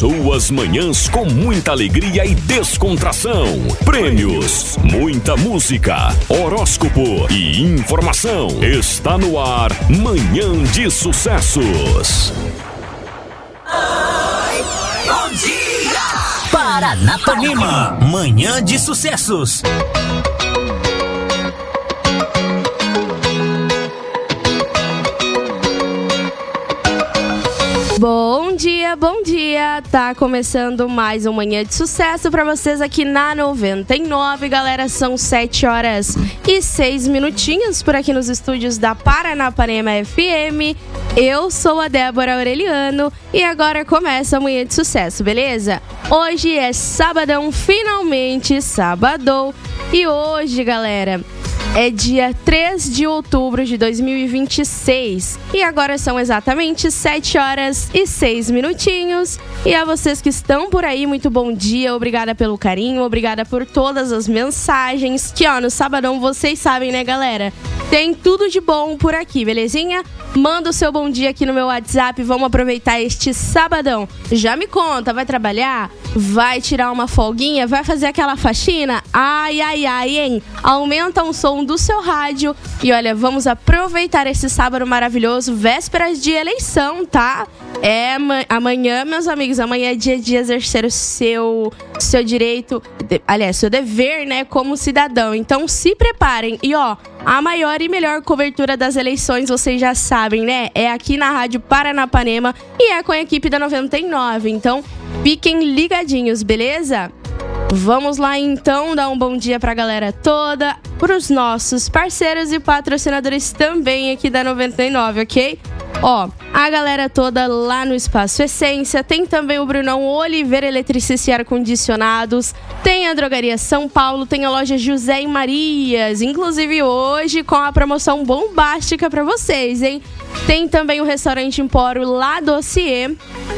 Suas manhãs com muita alegria e descontração. Prêmios, muita música, horóscopo e informação. Está no ar Manhã de Sucessos. Bom dia! Paranapanema, Manhã de Sucessos. Bom dia! Tá começando mais um Manhã de Sucesso pra vocês aqui na 99, galera. São 7 horas e 6 minutinhos por aqui nos estúdios da Paranapanema FM. Eu sou a Débora Aureliano e agora começa o Manhã de Sucesso, beleza? Hoje é sabadão, finalmente sabadou. E hoje, galera, é dia 3 de outubro de 2026 e agora são exatamente 7 horas e 6 minutinhos. E a vocês que estão por aí, muito bom dia, obrigada pelo carinho, obrigada por todas as mensagens. Que no sabadão, vocês sabem, né, galera? Tem tudo de bom por aqui, belezinha? Manda o seu bom dia aqui no meu WhatsApp, vamos aproveitar este sabadão. Já me conta, vai trabalhar? Vai tirar uma folguinha? Vai fazer aquela faxina? Ai, hein? Aumenta o som do seu rádio e olha, vamos aproveitar esse sábado maravilhoso, vésperas de eleição, tá? Amanhã, meus amigos, amanhã é dia de exercer o seu direito, aliás, seu dever, né, como cidadão. Então se preparem e a maior e melhor cobertura das eleições, vocês já sabem, né? É aqui na Rádio Paranapanema e é com a equipe da 99. Então, fiquem ligadinhos, beleza? Vamos lá, então, dar um bom dia pra galera toda, pros nossos parceiros e patrocinadores também aqui da 99, ok? A galera toda lá no Espaço Essência, tem também o Brunão Oliveira Eletricista e Ar-Condicionados, tem a Drogaria São Paulo, tem a loja José e Marias, inclusive hoje com a promoção bombástica pra vocês, hein? Tem também o Restaurante Empório lá do Dossier,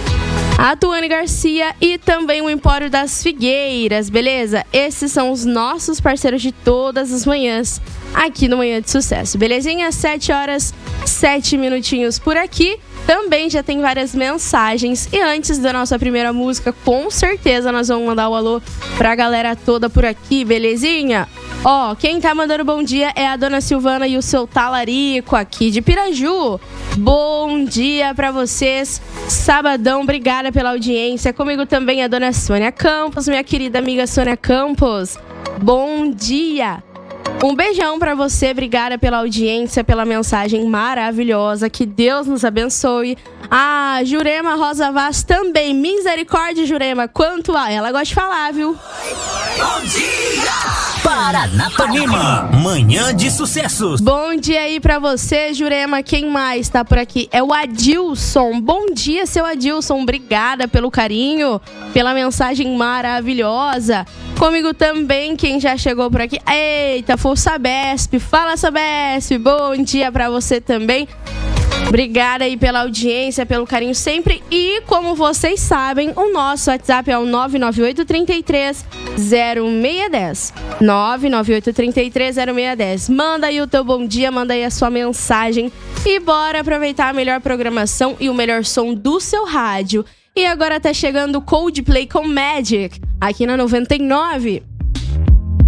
a Tuane Garcia e também o Empório das Figueiras, beleza? Esses são os nossos parceiros de todas as manhãs aqui no Manhã de Sucesso, belezinha? 7 horas, 7 minutinhos por aqui. Também já tem várias mensagens. E antes da nossa primeira música, com certeza nós vamos mandar o alô pra galera toda por aqui, belezinha? Quem tá mandando bom dia é a dona Silvana e o seu talarico aqui de Piraju. Bom dia pra vocês. Sabadão, obrigada pela audiência. Comigo também a dona Sônia Campos, minha querida amiga Sônia Campos. Bom dia. Um beijão pra você, obrigada pela audiência, pela mensagem maravilhosa, que Deus nos abençoe. A Jurema Rosa Vaz também, misericórdia, Jurema, quanto a ela gosta de falar, viu? Bom dia! Paranapanema, Manhã de Sucessos. Bom dia aí pra você, Jurema. Quem mais tá por aqui? É o Adilson. Bom dia, seu Adilson. Obrigada pelo carinho, pela mensagem maravilhosa. Comigo também, quem já chegou por aqui. Eita, foi o Sabesp. Fala, Sabesp. Bom dia pra você também. Obrigada aí pela audiência, pelo carinho sempre. E como vocês sabem, o nosso WhatsApp é o 998-33-0610. 998-33-0610. Manda aí o teu bom dia, manda aí a sua mensagem. E bora aproveitar a melhor programação e o melhor som do seu rádio. E agora tá chegando o Coldplay com Magic, aqui na 99.